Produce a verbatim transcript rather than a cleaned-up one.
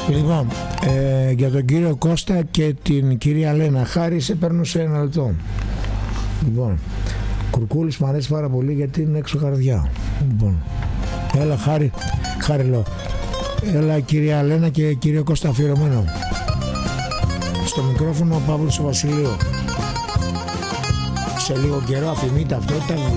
Λοιπόν, ε, για τον κύριο Κώστα και την κυρία Λένα, Χάρη, σε παίρνω σε ένα λεπτό. Λοιπόν, Κουρκούλης μου αρέσει πάρα πολύ γιατί είναι έξω καρδιά. Λοιπόν, έλα Χάρη, Χάρη λέω. Έλα κυρία Λένα και κύριο Κώστα αφιερωμένο. Στο μικρόφωνο ο Παύλος ο Βασιλείου. Σε λίγο καιρό αφημεί ταυτότητα.